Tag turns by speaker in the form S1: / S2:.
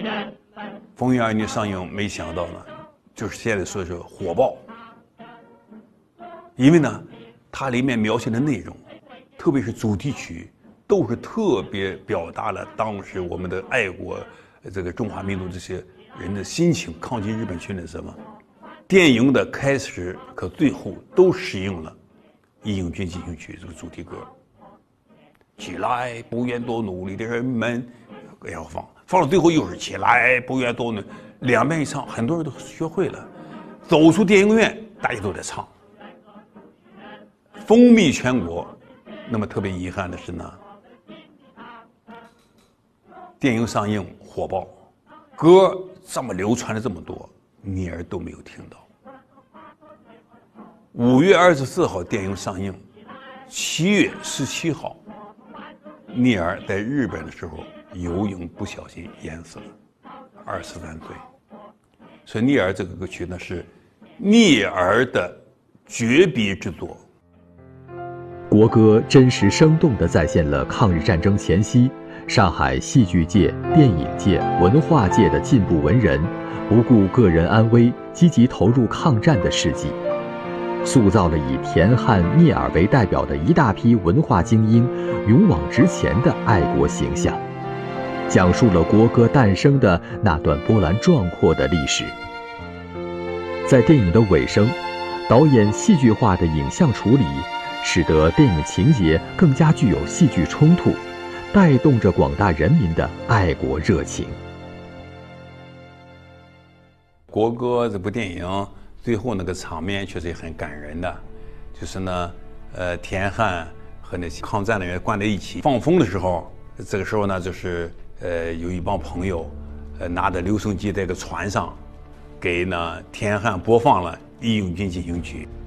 S1: 风云20年上映，没想到呢，就是现在说的是火爆。因为呢，它里面描写的内容，特别是主题曲，都是特别表达了当时我们的爱国这个中华民族这些人的心情，抗击日本侵略什么。电影的开始和最后都适应了《义勇军进行曲》这个主题歌。起来，不愿多努力的人们，要放到最后又是起来，不愿多努力，2遍一唱，很多人都学会了。走出电影院，大家都在唱。风靡全国。那么特别遗憾的是呢，电影上映火爆，歌这么流传了这么多，聂耳都没有听到。5月24号电影上映，7月17号，聂耳在日本的时候游泳不小心淹死了，23岁。所以聂耳这个歌曲呢是聂耳的绝笔之作。
S2: 国歌真实生动地再现了抗日战争前夕上海戏剧界、电影界、文化界的进步文人不顾个人安危，积极投入抗战的事迹，塑造了以田汉、聂耳为代表的一大批文化精英勇往直前的爱国形象，讲述了国歌诞生的那段波澜壮阔的历史。在电影的尾声，导演戏剧化的影像处理使得电影情节更加具有戏剧冲突，带动着广大人民的爱国热情。
S1: 国歌这部电影最后那个场面确实也很感人的，就是呢，田汉和那些抗战人员关在一起放风的时候，这个时候呢，就是有一帮朋友，拿着留声机在一个船上，给呢田汉播放了《义勇军进行曲》。